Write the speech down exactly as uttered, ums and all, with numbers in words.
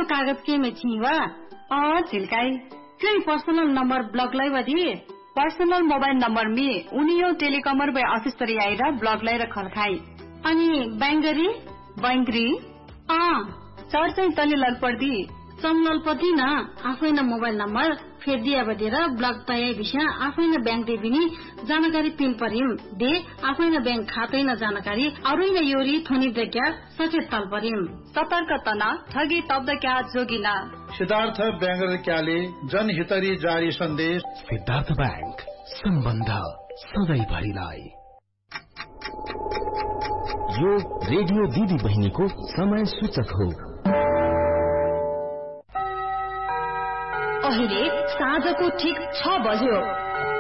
कागज के में छीवा अ झिल्काई क्यों पर्सनल नंबर ब्लॉक लाई बदी पर्सनल मोबाइल नंबर में उनियो टेलिकॉमर बे ऑफिस तरी आइरा ब्लॉक लाई रखल खाई अनि बैंगरी बैंगरी अ सर चाहिँ तले लग पर्दी सम्नल पति न आफैन मोबाइल नम्बर फेदिया बदेर ब्लक तय विषय आफैन बैंक दे बिनी जानकारी पिन परिम दे आफैन बैंक खातै न जानकारी अरुइन योरी थोनी देख्या सचेत तल परिम सतर्क तना ठगी तब्द क्या जोगिना सिद्धार्थ बैंगर क्याले जनहितरी जारी सन्देश सिद्धार्थ बैंक सम्बन्ध सधैँभरिलाई। यो रेडियो दिदी बहिनीको समय सूचक हो। अहिले साँझको ठिक छ बज्यो।